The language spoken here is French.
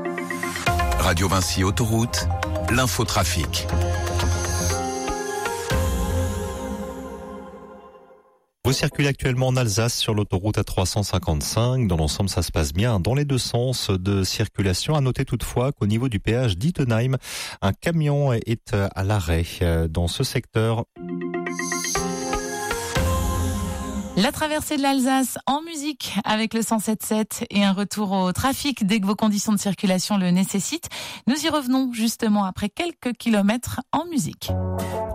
Radio Vinci Autoroute, l'infotrafic. Vous circulez actuellement en Alsace sur l'autoroute A355. Dans l'ensemble, ça se passe bien dans les deux sens de circulation. À noter toutefois qu'au niveau du péage d'Ittenheim, un camion est à l'arrêt dans ce secteur. La traversée de l'Alsace en musique avec le 107.7 et un retour au trafic dès que vos conditions de circulation le nécessitent. Nous y revenons justement après quelques kilomètres en musique.